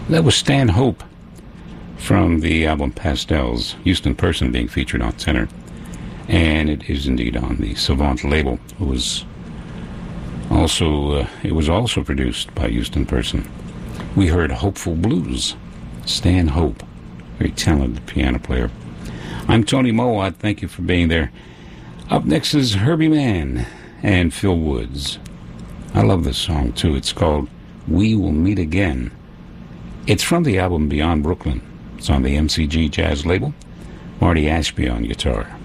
That was Stan Hope from the album Pastels, Houston Person being featured on tenor. And it is indeed on the Savant label. It was also produced by Houston Person. We heard Hopeful Blues, Stan Hope, very talented piano player. I'm Tony Mowat. Thank you for being there. Up next is Herbie Mann and Phil Woods. I love this song, too. It's called We Will Meet Again. It's from the album Beyond Brooklyn. It's on the MCG Jazz label. Marty Ashby on guitar.